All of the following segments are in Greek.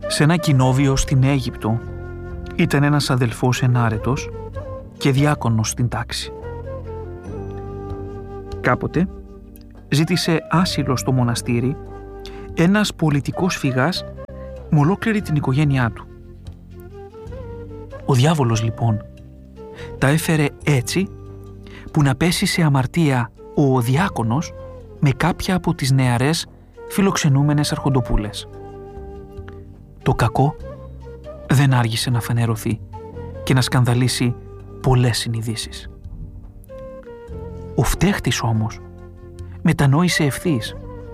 Σε ένα κοινόβιο στην Αίγυπτο ήταν ένας αδελφός ενάρετος και διάκονος στην τάξη. Κάποτε ζήτησε άσυλο στο μοναστήρι ένας πολιτικός φυγάς με ολόκληρη την οικογένειά του. Ο διάβολος λοιπόν τα έφερε έτσι που να πέσει σε αμαρτία ο διάκονος με κάποια από τις νεαρές φιλοξενούμενες αρχοντοπούλες. Το κακό δεν άργησε να φανερωθεί και να σκανδαλίσει πολλές συνειδήσεις. Ο φταίχτης όμως μετανόησε ευθύς.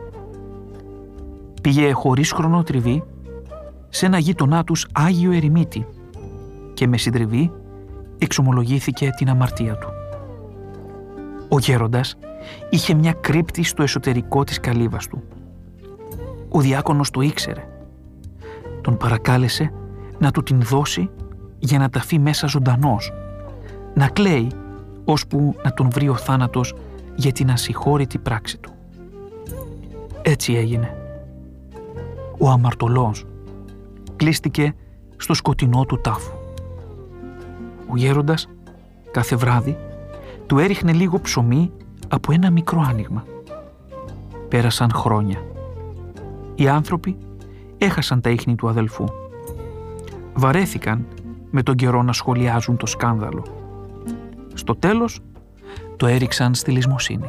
Πήγε χωρίς χρονοτριβή σε ένα γείτονά τους Άγιο Ερημίτη και με συντριβή εξομολογήθηκε την αμαρτία του. Ο γέροντας είχε μια κρύπτη στο εσωτερικό της καλύβας του. Ο διάκονος το ήξερε. Τον παρακάλεσε να του την δώσει για να ταφεί μέσα ζωντανός, να κλαίει ώσπου να τον βρει ο θάνατος για την ασυγχώρητη πράξη του. Έτσι έγινε. Ο αμαρτωλός κλείστηκε στο σκοτεινό του τάφου. Ο γέροντας κάθε βράδυ του έριχνε λίγο ψωμί από ένα μικρό άνοιγμα. Πέρασαν χρόνια. Οι άνθρωποι έχασαν τα ίχνη του αδελφού. Βαρέθηκαν με τον καιρό να σχολιάζουν το σκάνδαλο. Στο τέλος το έριξαν στη λησμοσύνη.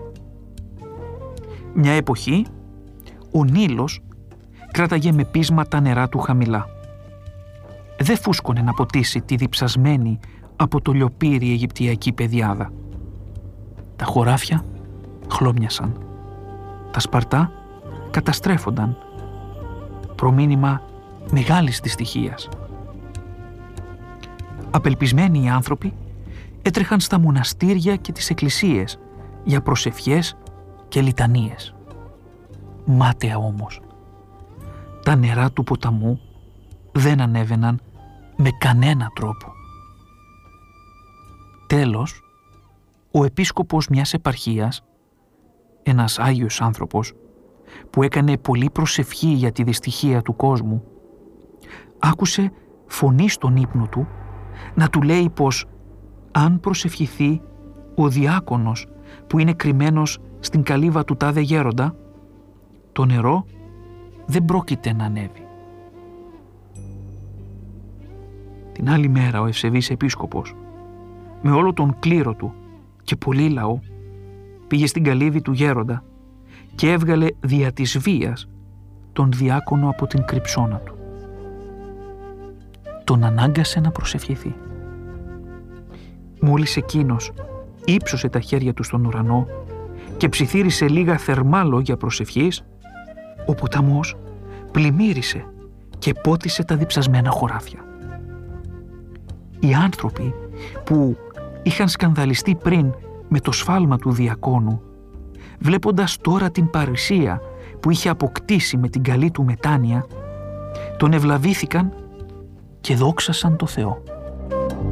Μια εποχή ο Νείλος κράταγε με πείσμα τα νερά του χαμηλά. Δεν φούσκωνε να ποτίσει τη διψασμένη από το λιοπύρι Αιγυπτιακή πεδιάδα. Τα χωράφια χλώμιασαν. Τα σπαρτά καταστρέφονταν. Προμήνυμα μεγάλης δυστυχίας. Απελπισμένοι οι άνθρωποι έτρεχαν στα μοναστήρια και τις εκκλησίες για προσευχές και λιτανίες. Μάταια όμως. Τα νερά του ποταμού δεν ανέβαιναν με κανένα τρόπο. Τέλος, ο επίσκοπος μιας επαρχίας, ένας Άγιος άνθρωπος που έκανε πολλή προσευχή για τη δυστυχία του κόσμου, άκουσε φωνή στον ύπνο του να του λέει πως αν προσευχηθεί ο διάκονος που είναι κρυμμένος στην καλύβα του τάδε γέροντα, το νερό δεν πρόκειται να ανέβει. Την άλλη μέρα ο ευσεβής επίσκοπος με όλο τον κλήρο του και πολύ λαό πήγε στην καλύβη του γέροντα και έβγαλε δια της βίας τον διάκονο από την κρυψώνα του. Τον ανάγκασε να προσευχηθεί. Μόλις εκείνος ύψωσε τα χέρια του στον ουρανό και ψιθύρισε λίγα θερμά λόγια προσευχής, ο ποταμός πλημμύρισε και πότισε τα διψασμένα χωράφια. Οι άνθρωποι που είχαν σκανδαλιστεί πριν με το σφάλμα του διακόνου, βλέποντας τώρα την παρησία που είχε αποκτήσει με την καλή του μετάνοια, τον ευλαβήθηκαν και δόξασαν το Θεό.